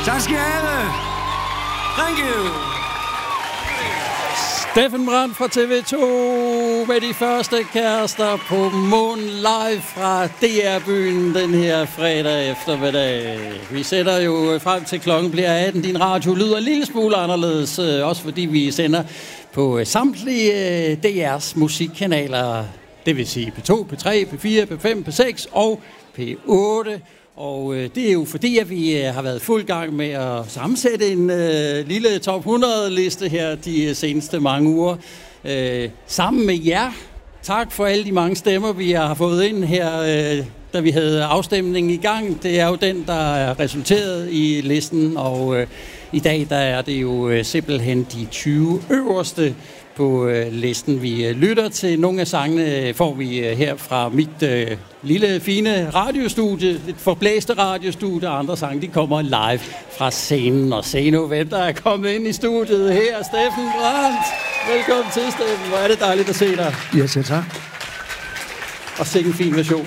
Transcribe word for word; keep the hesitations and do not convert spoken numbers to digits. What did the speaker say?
Tak skal I have. Thank you. Steffen Brandt fra T V to med de første kærester på Månen live fra D R-byen den her fredag eftermiddag. Vi sætter jo frem til klokken bliver atten. Din radio lyder en lille smule anderledes, også fordi vi sender på samtlige D R's musikkanaler. Det vil sige P to, P tre, P fire, P fem, P seks og P otte. Og øh, det er jo fordi, at vi øh, har været fuld gang med at sammensætte en øh, lille top hundrede liste her de seneste mange uger. Øh, sammen med jer. Tak for alle de mange stemmer, vi har fået ind her, øh, da vi havde afstemningen i gang. Det er jo den, der er resulteret i listen, og øh, i dag der er det jo øh, simpelthen de tyve øverste på øh, listen. Vi øh, lytter til nogle af sangene, får vi øh, her fra mit øh, lille, fine radiostudie, et forblæste radiostudie, og andre sange, de kommer live fra scenen. Og se nu, hvem der er kommet ind i studiet her. Steffen Brandt. Velkommen til, Steffen. Hvor er det dejligt at se dig. Ja, selv tak. Og sikke en fin version.